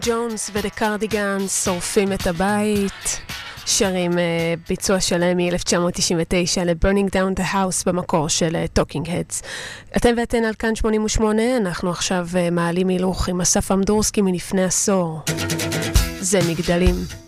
ג'ונס ודה קרדיגנס שורפים את הבית, שרים ביצוע שלהם מ-1999 ל-Burning Down the House במקור של Talking Heads. אתם ואתן על כאן 88, אנחנו עכשיו מעלים הילוך עם אסף אמדורסקי מלפני עשור. זה מגדלים.